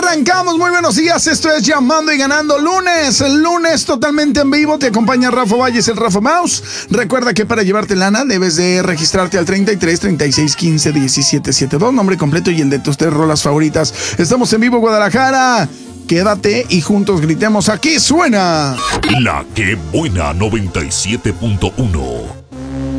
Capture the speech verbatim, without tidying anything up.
Arrancamos, muy buenos días, esto es Llamando y Ganando lunes, lunes totalmente en vivo, te acompaña Rafa Valles, el Rafa Mouse. Recuerda que para llevarte lana debes de registrarte al treinta y tres, treinta y seis, quince, diecisiete, setenta y dos, nombre completo y el de tus tres rolas favoritas. Estamos en vivo, Guadalajara. Quédate y juntos gritemos, aquí suena La que buena noventa y siete punto uno.